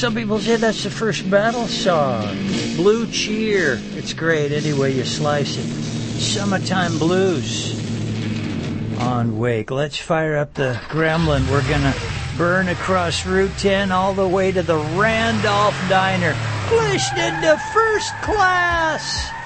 Some people say that's the first battle song. Blue Cheer. It's great any way you slice it. Summertime Blues on Wake. Let's fire up the Gremlin. We're going to burn across Route 10 all the way to the Randolph Diner. Listening to First Class.